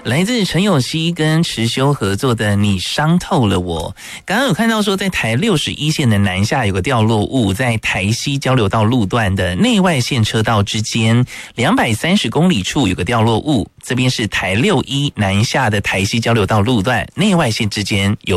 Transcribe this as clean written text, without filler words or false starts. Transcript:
来自陈咏希跟池修合作的《你伤透了我》。刚刚有看到说，在台61线的南下有个掉落物，在台西交流道路段的内外线车道之间230公里处有个掉落物，这边是台61南下的台西交流道路段内外线之间有